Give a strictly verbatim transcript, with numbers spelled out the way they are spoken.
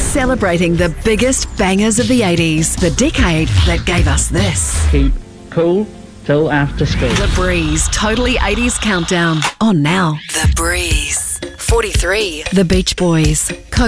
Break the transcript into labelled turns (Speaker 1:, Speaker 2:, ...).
Speaker 1: Celebrating the biggest bangers of the eighties, the decade that gave us this.
Speaker 2: Keep cool till after school.
Speaker 1: The Breeze Totally eighties Countdown. On now. The Breeze. forty-three. The Beach Boys.